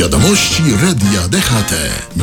Wiadomości Radia DHT.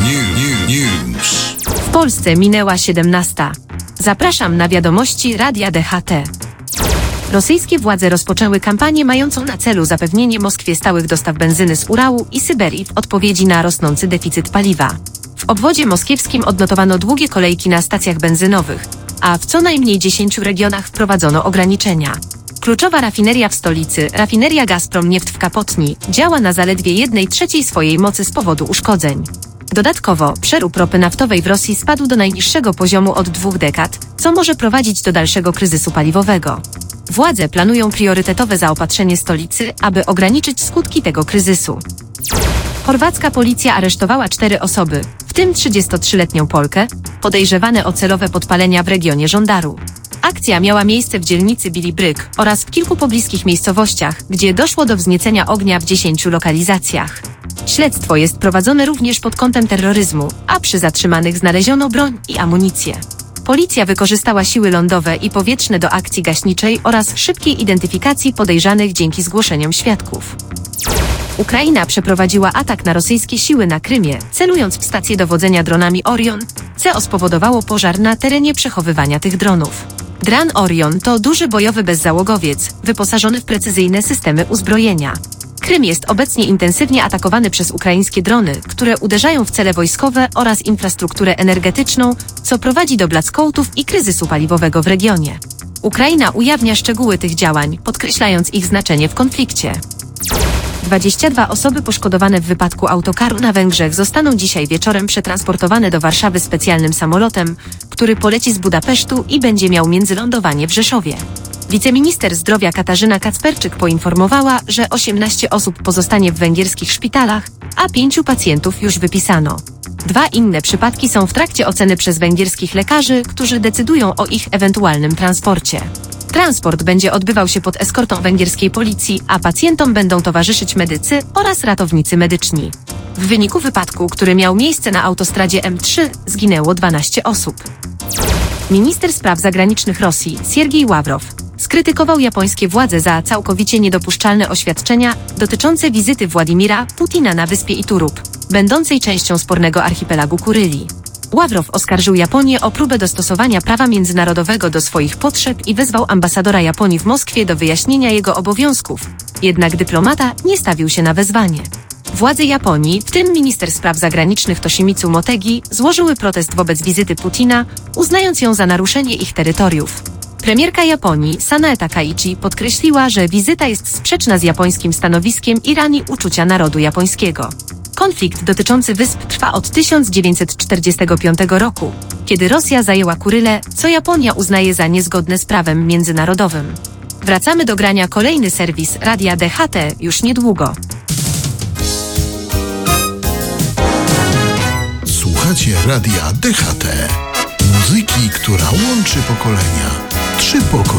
News. W Polsce minęła 17. Zapraszam na wiadomości Radia DHT. Rosyjskie władze rozpoczęły kampanię mającą na celu zapewnienie Moskwie stałych dostaw benzyny z Urału i Syberii w odpowiedzi na rosnący deficyt paliwa. W obwodzie moskiewskim odnotowano długie kolejki na stacjach benzynowych, a w co najmniej 10 regionach wprowadzono ograniczenia. Kluczowa rafineria w stolicy, rafineria Gazprom Nieft w Kapotni, działa na zaledwie 1/3 swojej mocy z powodu uszkodzeń. Dodatkowo, przerób ropy naftowej w Rosji spadł do najniższego poziomu od 2 dekad, co może prowadzić do dalszego kryzysu paliwowego. Władze planują priorytetowe zaopatrzenie stolicy, aby ograniczyć skutki tego kryzysu. Chorwacka policja aresztowała 4 osoby, w tym 33-letnią Polkę, podejrzewane o celowe podpalenia w regionie Żondaru. Akcja miała miejsce w dzielnicy Bilibryk oraz w kilku pobliskich miejscowościach, gdzie doszło do wzniecenia ognia w 10 lokalizacjach. Śledztwo jest prowadzone również pod kątem terroryzmu, a przy zatrzymanych znaleziono broń i amunicję. Policja wykorzystała siły lądowe i powietrzne do akcji gaśniczej oraz szybkiej identyfikacji podejrzanych dzięki zgłoszeniom świadków. Ukraina przeprowadziła atak na rosyjskie siły na Krymie, celując w stację dowodzenia dronami Orion, co spowodowało pożar na terenie przechowywania tych dronów. Dron Orion to duży bojowy bezzałogowiec, wyposażony w precyzyjne systemy uzbrojenia. Krym jest obecnie intensywnie atakowany przez ukraińskie drony, które uderzają w cele wojskowe oraz infrastrukturę energetyczną, co prowadzi do blackoutsów i kryzysu paliwowego w regionie. Ukraina ujawnia szczegóły tych działań, podkreślając ich znaczenie w konflikcie. 22 osoby poszkodowane w wypadku autokaru na Węgrzech zostaną dzisiaj wieczorem przetransportowane do Warszawy specjalnym samolotem, który poleci z Budapesztu i będzie miał międzylądowanie w Rzeszowie. Wiceminister zdrowia Katarzyna Kacperczyk poinformowała, że 18 osób pozostanie w węgierskich szpitalach, a 5 pacjentów już wypisano. 2 inne przypadki są w trakcie oceny przez węgierskich lekarzy, którzy decydują o ich ewentualnym transporcie. Transport będzie odbywał się pod eskortą węgierskiej policji, a pacjentom będą towarzyszyć medycy oraz ratownicy medyczni. W wyniku wypadku, który miał miejsce na autostradzie M3, zginęło 12 osób. Minister spraw zagranicznych Rosji, Siergiej Ławrow, skrytykował japońskie władze za całkowicie niedopuszczalne oświadczenia dotyczące wizyty Władimira Putina na wyspie Iturup, będącej częścią spornego archipelagu Kuryli. Ławrow oskarżył Japonię o próbę dostosowania prawa międzynarodowego do swoich potrzeb i wezwał ambasadora Japonii w Moskwie do wyjaśnienia jego obowiązków. Jednak dyplomata nie stawił się na wezwanie. Władze Japonii, w tym minister spraw zagranicznych Toshimitsu Motegi, złożyły protest wobec wizyty Putina, uznając ją za naruszenie ich terytoriów. Premierka Japonii, Sanae Takaichi, podkreśliła, że wizyta jest sprzeczna z japońskim stanowiskiem i rani uczucia narodu japońskiego. Konflikt dotyczący wysp trwa od 1945 roku, kiedy Rosja zajęła Kurylę, co Japonia uznaje za niezgodne z prawem międzynarodowym. Wracamy do grania. Kolejny serwis Radia DHT już niedługo. Słuchacie Radia DHT. Muzyki, która łączy pokolenia. 3 pokolenia.